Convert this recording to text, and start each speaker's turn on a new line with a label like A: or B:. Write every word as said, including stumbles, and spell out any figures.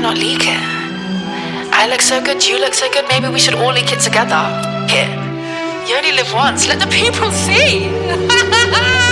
A: not leak it? I look so good, you look so good, maybe we should all leak it together. Here. You only live once, let the people see.